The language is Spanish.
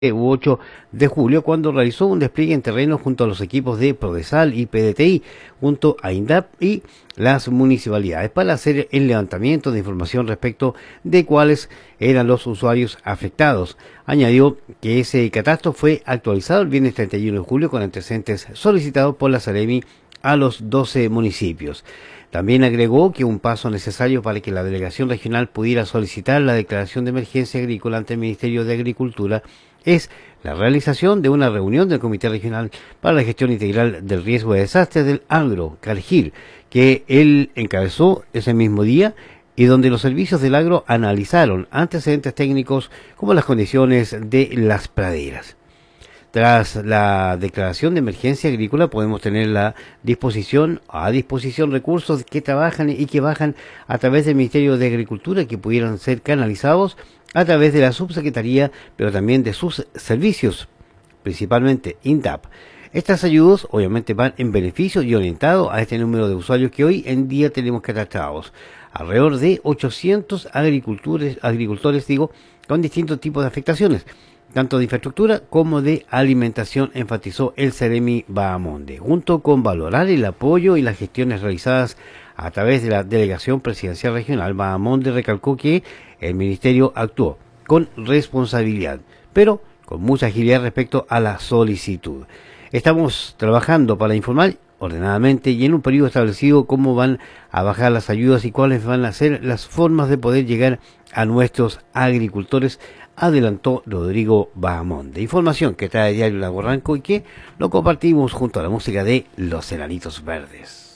8 de julio, cuando realizó un despliegue en terreno junto a los equipos de Prodesal y PDTI, junto a INDAP y las municipalidades, para hacer el levantamiento de información respecto de cuáles eran los usuarios afectados. Añadió que ese catastro fue actualizado el viernes 31 de julio con antecedentes solicitados por la Seremi a los 12 municipios. También agregó que un paso necesario para que la delegación regional pudiera solicitar la declaración de emergencia agrícola ante el Ministerio de Agricultura es la realización de una reunión del Comité Regional para la Gestión Integral del Riesgo de Desastres del Agro, CARGIR, que él encabezó ese mismo día y donde los servicios del agro analizaron antecedentes técnicos como las condiciones de las praderas. Tras la declaración de emergencia agrícola podemos tener a disposición recursos que trabajan y que bajan a través del Ministerio de Agricultura, que pudieran ser canalizados a través de la subsecretaría, pero también de sus servicios, principalmente INDAP. Estas ayudas obviamente van en beneficio y orientado a este número de usuarios que hoy en día tenemos catalogados. Alrededor de 800 agricultores, con distintos tipos de afectaciones, tanto de infraestructura como de alimentación, enfatizó el Seremi Bahamonde, junto con valorar el apoyo y las gestiones realizadas a través de la Delegación Presidencial Regional. Bahamonde recalcó que el Ministerio actuó con responsabilidad, pero con mucha agilidad respecto a la solicitud. Estamos trabajando para informar ordenadamente y en un periodo establecido cómo van a bajar las ayudas y cuáles van a ser las formas de poder llegar a nuestros agricultores, adelantó Rodrigo Bahamonde. Información que trae Diario Lago Ranco y que lo compartimos junto a la música de Los Enanitos Verdes.